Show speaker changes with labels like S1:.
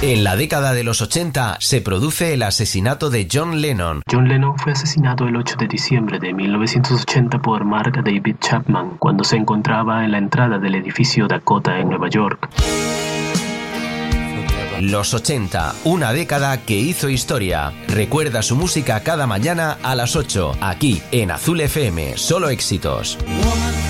S1: En la década de los 80 se produce el asesinato de John Lennon.
S2: John Lennon fue asesinado el 8 de diciembre de 1980 por Mark David Chapman cuando se encontraba en la entrada del edificio Dakota en Nueva York.
S1: Los 80, una década que hizo historia. Recuerda su música cada mañana a las 8, aquí en Azul FM, solo éxitos.